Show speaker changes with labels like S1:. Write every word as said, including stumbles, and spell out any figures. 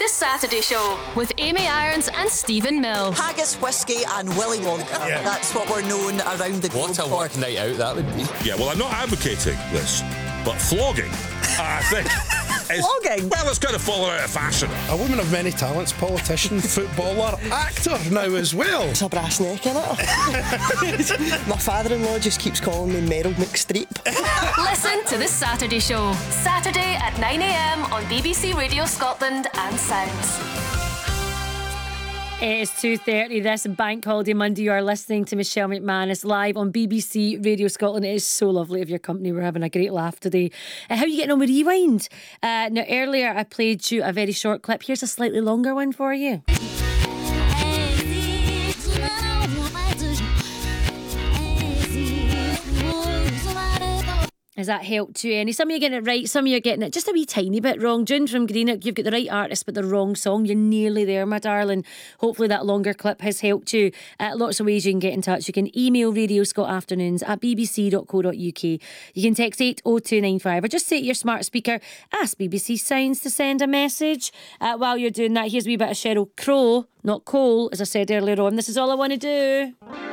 S1: Saturday Show with Amy Irons and Stephen Mill.
S2: Haggis, whiskey and Willy Wonka. Yeah. That's what we're known around the globe for.
S3: What a work night out that would be.
S4: Yeah, well, I'm not advocating this, but flogging, I think... Is,
S2: flogging?
S4: Well, it's kind of fallen out of fashion.
S5: A woman of many talents, politician, footballer, actor now as well.
S2: It's a brass neck in it. My father-in-law just keeps calling me Meryl McStreep.
S1: Listen to The Saturday Show, Saturday at nine a.m. on B B C Radio Scotland and Sounds.
S6: It is two thirty this Bank Holiday Monday. You are listening to Michelle McManus live on B B C Radio Scotland. It is so lovely of your company. We're having a great laugh today. Uh, how are you getting on with Rewind? Uh, now, earlier I played you a very short clip. Here's a slightly longer one for you. Has that helped you any? Some of you are getting it right, some of you are getting it just a wee tiny bit wrong. June from Greenock, you've got the right artist but the wrong song. You're nearly there, my darling. Hopefully that longer clip has helped you. Uh, lots of ways you can get in touch. You can email Radio Scott Afternoons at b b c dot co dot u k. You can text eight oh two nine five or just say to your smart speaker, ask B B C Sounds to send a message. Uh, while you're doing that, here's a wee bit of Sheryl Crow, not Cole, as I said earlier on. This is All I Want to Do.